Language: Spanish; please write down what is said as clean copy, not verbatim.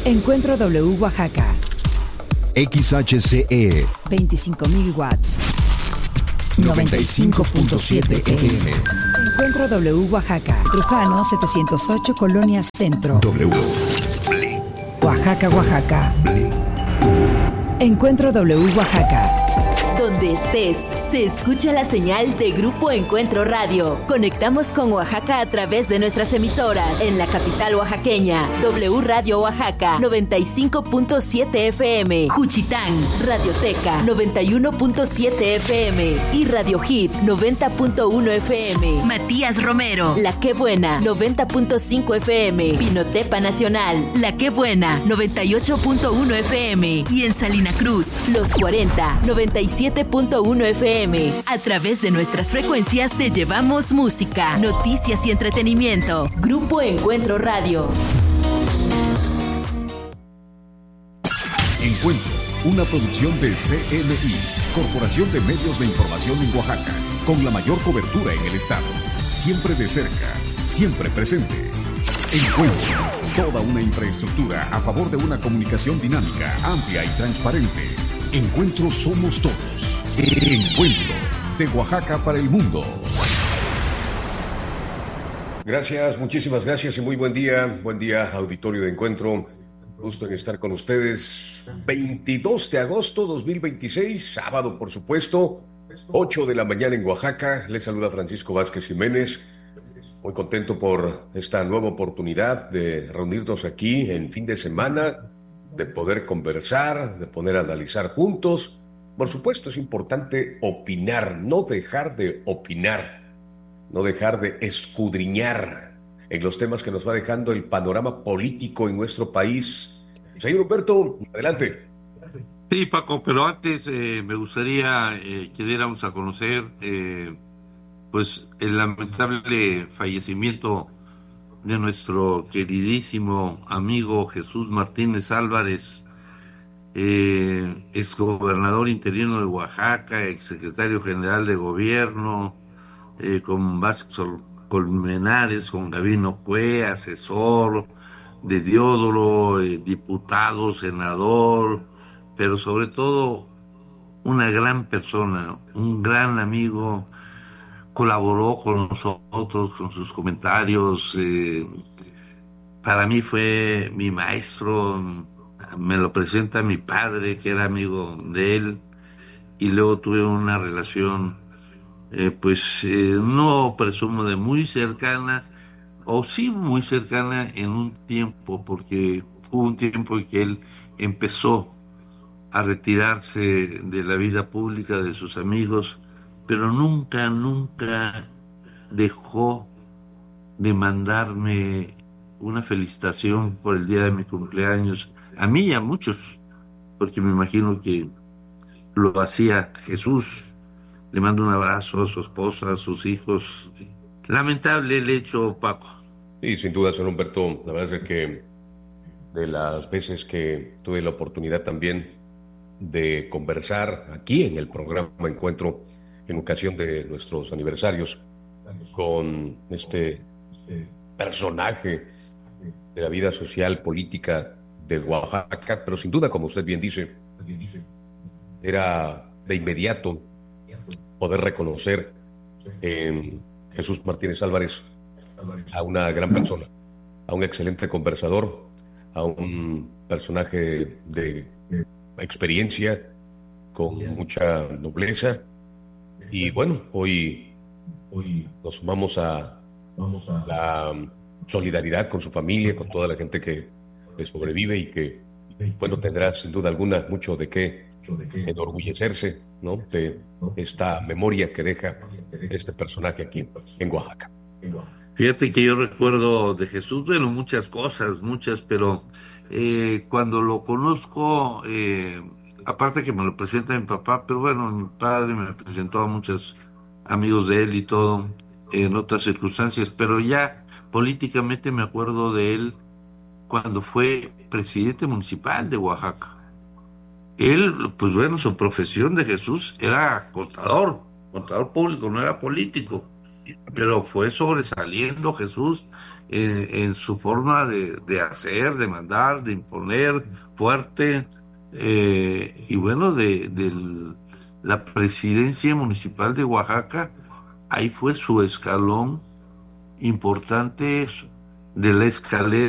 Encuentro W Oaxaca. XHCE 25,000 watts. 95.7 FM. Encuentro W Oaxaca. Trujano 708, Colonia Centro. W. Oaxaca, Oaxaca. Encuentro W Oaxaca. Donde estés, se escucha la señal de Grupo Encuentro Radio. Conectamos con Oaxaca a través de nuestras emisoras. En la capital oaxaqueña, W Radio Oaxaca, 95.7 FM. Juchitán, Radioteca, 91.7 FM. Y Radio Hit, 90.1 FM. Matías Romero, La Qué Buena, 90.5 FM. Pinotepa Nacional, La Qué Buena, 98.1 FM. Y en Salina Cruz, Los 40, 97.1 FM. A través de nuestras frecuencias te llevamos música, noticias y entretenimiento. Grupo Encuentro Radio. Encuentro, una producción de CMI, Corporación de Medios de Información en Oaxaca, con la mayor cobertura en el estado. Siempre de cerca, siempre presente. Encuentro, toda una infraestructura a favor de una comunicación dinámica, amplia y transparente. Encuentro somos todos. Encuentro de Oaxaca para el mundo. Gracias, muchísimas gracias y muy buen día auditorio de Encuentro. Gusto en estar con ustedes. 22 de agosto 2026, sábado por supuesto, 8 de la mañana en Oaxaca. Les saluda Francisco Vázquez Jiménez. Muy contento por esta nueva oportunidad de reunirnos aquí en fin de semana, de poder conversar, de poder analizar juntos. Por supuesto, es importante opinar, no dejar de opinar, no dejar de escudriñar en los temas que nos va dejando el panorama político en nuestro país. Señor Humberto, adelante. Sí, Paco, pero antes me gustaría que diéramos a conocer pues el lamentable fallecimiento de nuestro queridísimo amigo Jesús Martínez Álvarez, exgobernador interino de Oaxaca, exsecretario general de gobierno, con Vázquez Colmenares, con Gabino Cue, asesor de Diodoro, diputado, senador, pero sobre todo una gran persona, un gran amigo. Colaboró con nosotros, con sus comentarios. Para mí fue mi maestro. Me lo presenta mi padre, que era amigo de él, y luego tuve una relación, no presumo de muy cercana, o sí muy cercana en un tiempo, porque hubo un tiempo en que él empezó a retirarse de la vida pública, de sus amigos, pero nunca dejó de mandarme una felicitación por el día de mi cumpleaños, a mí y a muchos, porque me imagino que lo hacía Jesús. Le mando un abrazo a su esposa, a sus hijos. Lamentable el hecho, Paco. Sí, sin duda, señor Humberto, la verdad es que de las veces que tuve la oportunidad también de conversar aquí en el programa Encuentro, en ocasión de nuestros aniversarios, con este personaje de la vida social, política de Oaxaca, pero sin duda, como usted bien dice, era de inmediato poder reconocer en Jesús Martínez Álvarez a una gran persona, a un excelente conversador, a un personaje de experiencia, con mucha nobleza. Y bueno, hoy nos sumamos a la solidaridad con su familia, con toda la gente que sobrevive y que, bueno, tendrá sin duda alguna mucho de qué enorgullecerse, ¿no?, de esta memoria que deja este personaje aquí en Oaxaca. Fíjate que yo recuerdo de Jesús, bueno, muchas cosas, pero cuando lo conozco, aparte que me lo presenta mi papá, pero bueno, mi padre me presentó a muchos amigos de él y todo, en otras circunstancias, pero ya políticamente me acuerdo de él cuando fue presidente municipal de Oaxaca. Él, pues bueno, su profesión de Jesús era contador público, no era político. pero fue sobresaliendo Jesús en su forma de hacer, de mandar, de imponer fuerte, y bueno, la presidencia municipal de Oaxaca, ahí fue su escalón importante de la escalera